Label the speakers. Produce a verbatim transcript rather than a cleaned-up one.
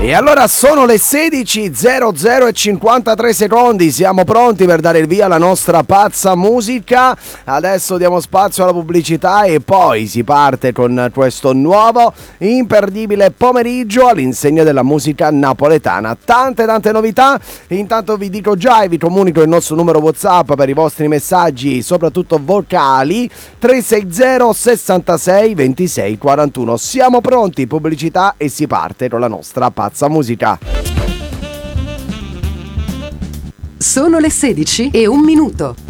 Speaker 1: E allora sono le sedici e zero zero e cinquantatré secondi, siamo pronti per dare il via alla nostra pazza musica. Adesso diamo spazio alla pubblicità e poi si parte con questo nuovo imperdibile pomeriggio all'insegna della musica napoletana. Tante tante novità, intanto vi dico già e vi comunico il nostro numero WhatsApp per i vostri messaggi, soprattutto vocali, tre sei zero sessantasei ventisei quarantuno. Siamo pronti, pubblicità e si parte con la nostra pazza musica.
Speaker 2: Sono le sedici e un minuto.